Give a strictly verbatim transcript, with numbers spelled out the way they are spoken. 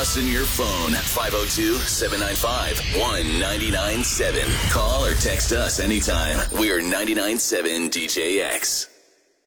us in your phone. five oh two, seven nine five, one nine nine seven. Call or text us anytime. We're ninety-nine point seven D J X.